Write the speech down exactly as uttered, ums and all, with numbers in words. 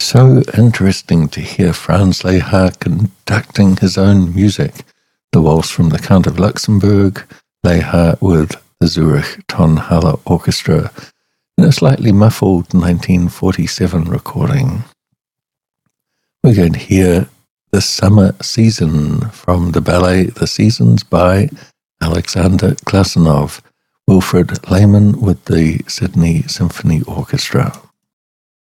So interesting to hear Franz Lehár conducting his own music. The Waltz from the Count of Luxembourg, Lehár with the Zurich Tonhalle Orchestra, in a slightly muffled nineteen forty-seven recording. We're going to hear The Summer Season from the ballet The Seasons by Alexander Klasanov, Wilfred Lehmann with the Sydney Symphony Orchestra.